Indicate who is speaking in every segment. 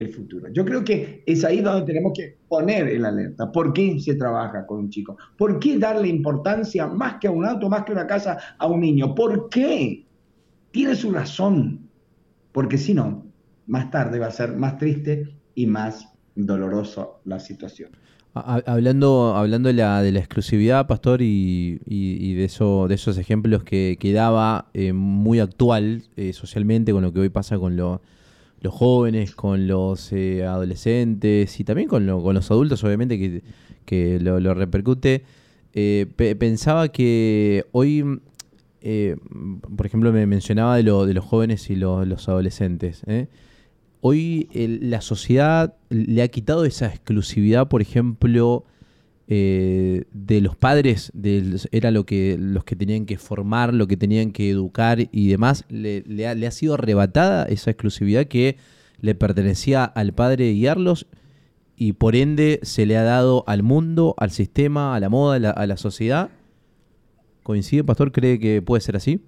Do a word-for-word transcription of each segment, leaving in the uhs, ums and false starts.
Speaker 1: el futuro. Yo creo que es ahí donde tenemos que poner el alerta. ¿Por qué se trabaja con un chico? ¿Por qué darle importancia más que a un auto, más que a una casa, a un niño? ¿Por qué? Tiene su razón. Porque si no, más tarde va a ser más triste y más doloroso la situación.
Speaker 2: A- a- Hablando, hablando de la, de la exclusividad, Pastor, y, y- y de eso, de esos ejemplos que, que daba, eh, muy actual eh, socialmente con lo que hoy pasa con lo- los jóvenes, con los eh, adolescentes y también con, lo- con los adultos, obviamente, que, que lo, lo repercute. Eh, pe- pensaba que hoy, eh, por ejemplo, me mencionaba de, lo- de los jóvenes y lo- los adolescentes, ¿eh? Hoy el- la sociedad le ha quitado esa exclusividad, por ejemplo, eh, de los padres, de, era lo que, los que tenían que formar, lo que tenían que educar y demás, le, le ha, le ha sido arrebatada esa exclusividad que le pertenecía al padre guiarlos y por ende se le ha dado al mundo, al sistema, a la moda, a la, a la sociedad. ¿Coincide, Pastor? ¿Cree que puede ser así?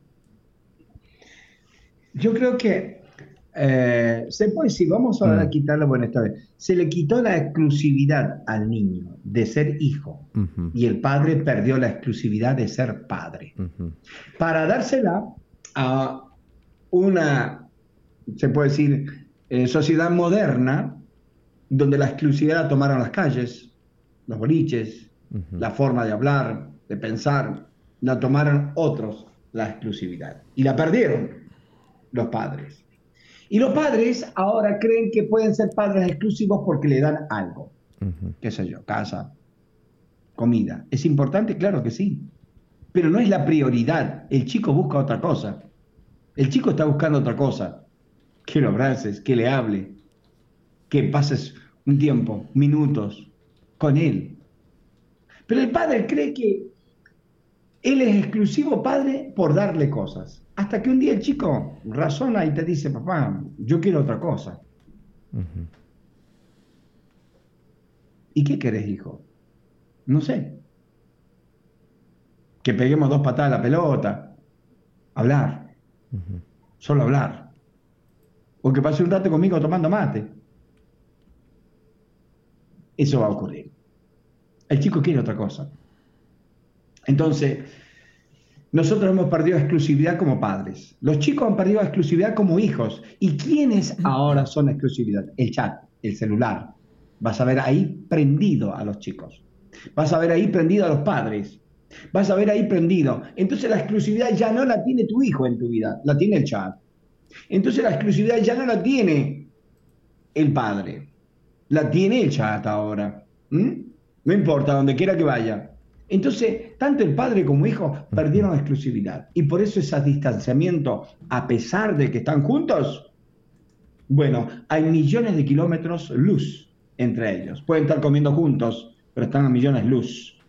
Speaker 1: Yo creo que eh, se puede, si vamos a
Speaker 2: Mm,
Speaker 1: quitarlo, bueno, esta vez, se le quitó la exclusividad al niño de ser hijo
Speaker 2: ujú,
Speaker 1: y el padre perdió la exclusividad de ser padre
Speaker 2: ujú,
Speaker 1: para dársela a una, se puede decir, eh, sociedad moderna donde la exclusividad la tomaron las calles, los boliches,
Speaker 2: ujú.
Speaker 1: la forma de hablar, de pensar, la tomaron otros la exclusividad y la perdieron los padres. Y los padres ahora creen que pueden ser padres exclusivos porque le dan algo,
Speaker 2: Ujú.
Speaker 1: qué sé yo, casa, comida. ¿Es importante? Claro que sí, pero no es la prioridad. El chico busca otra cosa. El chico está buscando otra cosa. Que lo abraces, que le hable, que pases un tiempo, minutos con él. Pero el padre cree que él es exclusivo padre por darle cosas. Hasta que un día el chico razona y te dice, papá, yo quiero otra cosa.
Speaker 2: Ujú.
Speaker 1: ¿Y qué querés, hijo? No sé. Que peguemos dos patadas a la pelota. Hablar.
Speaker 2: Ujú.
Speaker 1: Solo hablar. O que pase un rato conmigo tomando mate. Eso va a ocurrir. El chico quiere otra cosa. Entonces, nosotros hemos perdido exclusividad como padres. Los chicos han perdido exclusividad como hijos. ¿Y quiénes ahora son exclusividad? El chat, el celular. Vas a ver ahí prendido a los chicos. Vas a ver ahí prendido a los padres. Vas a ver ahí prendido. Entonces la exclusividad ya no la tiene tu hijo en tu vida, la tiene el chat. Entonces la exclusividad ya no la tiene el padre, la tiene el chat ahora. ¿Mm? No importa, donde quiera que vaya. Entonces, tanto el padre como hijo
Speaker 2: Ujú.
Speaker 1: perdieron exclusividad. Y por eso ese distanciamiento, a pesar de que están juntos, bueno, hay millones de kilómetros luz entre ellos. Pueden estar comiendo juntos, pero están a millones luz.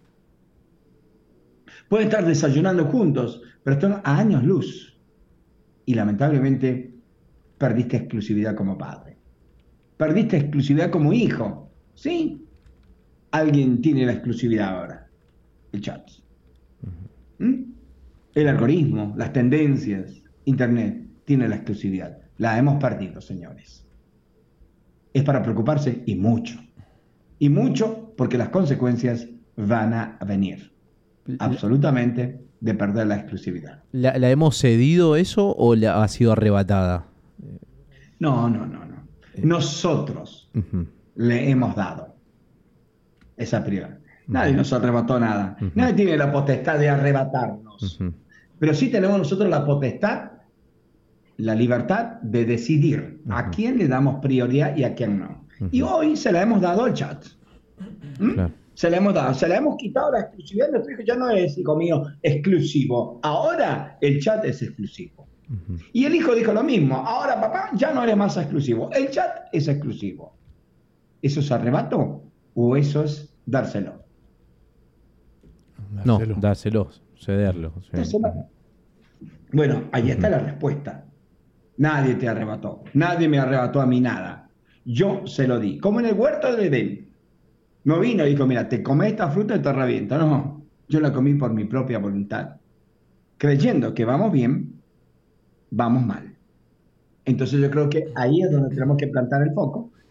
Speaker 1: Pueden estar desayunando juntos, pero están a años luz. Y lamentablemente perdiste exclusividad como padre. Perdiste exclusividad como hijo. Sí, alguien tiene la exclusividad ahora, el chat. ¿Mm? El algoritmo, las tendencias, Internet, tiene la exclusividad. La hemos perdido, señores. Es para preocuparse y mucho. Y mucho porque las consecuencias van a venir.
Speaker 2: ¿La,
Speaker 1: Absolutamente de perder la exclusividad.
Speaker 2: la- la hemos cedido eso o la ha sido arrebatada?
Speaker 1: No, no, no, no.
Speaker 2: Eh,
Speaker 1: Nosotros
Speaker 2: ujú,
Speaker 1: le hemos dado esa prioridad. Nadie
Speaker 2: ujú,
Speaker 1: nos arrebató nada.
Speaker 2: ujú,
Speaker 1: Nadie tiene la potestad de arrebatarnos.
Speaker 2: ujú,
Speaker 1: Pero sí tenemos nosotros la potestad, la libertad de decidir a
Speaker 2: ujú,
Speaker 1: quién le damos prioridad y a quién no. Y
Speaker 2: ujú.
Speaker 1: hoy se la hemos dado al chat. ¿Mm?
Speaker 2: Claro.
Speaker 1: Se la hemos dado, se la hemos quitado la exclusividad. Nuestro hijo ya no es, hijo mío, exclusivo. Ahora el chat es exclusivo.
Speaker 2: Ujú.
Speaker 1: Y el hijo dijo lo mismo. Ahora, papá, ya no eres más exclusivo. El chat es exclusivo. ¿Eso es arrebato o eso es dárselo?
Speaker 2: No,
Speaker 3: Dárselo.
Speaker 2: dárselos, cederlo. Sí. Ujú,
Speaker 1: Dárselo. Bueno, ahí está
Speaker 2: ujú,
Speaker 1: la respuesta. Nadie te arrebató. Nadie me arrebató a mí nada. Yo se lo di. Como en el huerto de Edén. No vino y dijo, mira, te comes esta fruta y te revienta. No, yo la comí por mi propia voluntad. Creyendo que vamos bien, vamos mal. Entonces yo creo que ahí es donde tenemos que plantar el foco